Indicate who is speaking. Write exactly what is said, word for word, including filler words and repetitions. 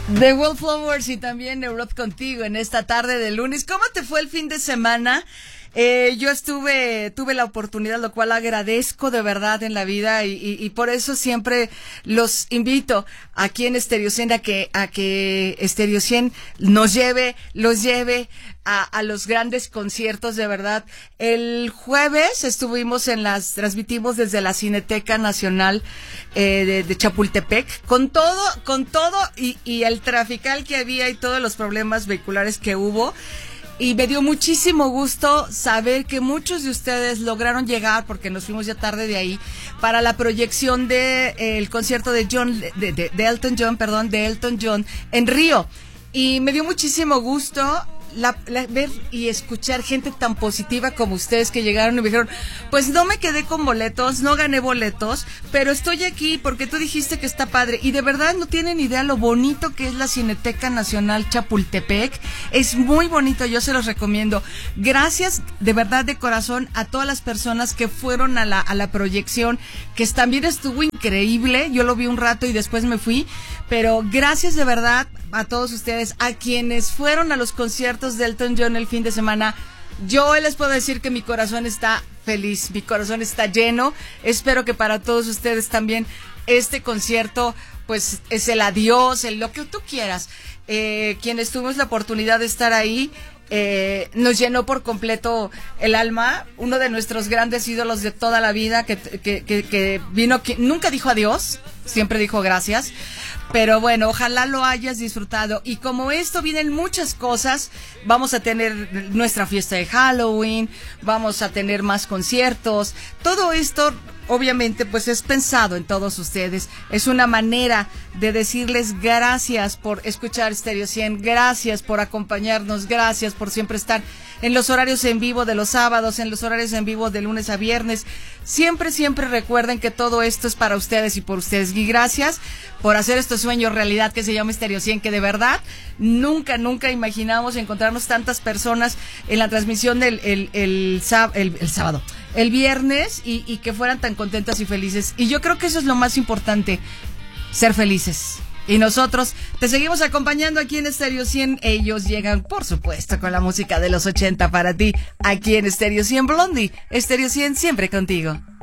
Speaker 1: The Wallflowers y también Europe contigo en esta tarde de lunes. ¿Cómo te fue el fin de semana? Eh, yo estuve, tuve la oportunidad, lo cual agradezco de verdad en la vida y, y, y por eso siempre los invito aquí en Stereo cien a que, a que Stereo cien nos lleve, los lleve a, a los grandes conciertos de verdad. El jueves estuvimos en las, transmitimos desde la Cineteca Nacional eh, de, de Chapultepec, con todo, con todo y, y el trafical que había y todos los problemas vehiculares que hubo. Y me dio muchísimo gusto saber que muchos de ustedes lograron llegar, porque nos fuimos ya tarde de ahí, para la proyección de eh, el concierto de John, de, de, de Elton John, perdón, de Elton John en Río. Y me dio muchísimo gusto La, la, ver y escuchar gente tan positiva como ustedes que llegaron y me dijeron, pues no me quedé con boletos, no gané boletos, pero estoy aquí porque tú dijiste que está padre. Y de verdad no tienen idea lo bonito que es la Cineteca Nacional Chapultepec. Es muy bonito, yo se los recomiendo. Gracias de verdad de corazón a todas las personas que fueron a la, a la proyección, que también estuvo increíble. Yo lo vi un rato y después me fui, pero gracias de verdad a todos ustedes, a quienes fueron a los conciertos de Elton John el fin de semana. Yo les puedo decir que mi corazón está feliz, mi corazón está lleno. Espero que para todos ustedes también este concierto pues es el adiós, el lo que tú quieras. Eh, quienes tuvimos la oportunidad de estar ahí, eh, nos llenó por completo el alma. Uno de nuestros grandes ídolos de toda la vida que, que, que, que vino, que nunca dijo adiós, siempre dijo gracias. Pero bueno, ojalá lo hayas disfrutado. Y como esto vienen muchas cosas, vamos a tener nuestra fiesta de Halloween, vamos a tener más conciertos. Todo esto, obviamente, pues es pensado en todos ustedes. Es una manera de decirles gracias por escuchar Stereo cien, gracias por acompañarnos, gracias por siempre estar en los horarios en vivo de los sábados, en los horarios en vivo de lunes a viernes. Siempre, siempre recuerden que todo esto es para ustedes y por ustedes. Y gracias por hacer este sueño realidad que se llama Stereo cien, que de verdad nunca, nunca imaginamos encontrarnos tantas personas en la transmisión del el, el, el, el sábado, el viernes, y, y que fueran tan contentas y felices. Y yo creo que eso es lo más importante, ser felices. Y nosotros te seguimos acompañando aquí en Stereo cien. Ellos llegan, por supuesto, con la música de los ochenta para ti, aquí en Stereo cien Blondie. Stereo cien siempre contigo.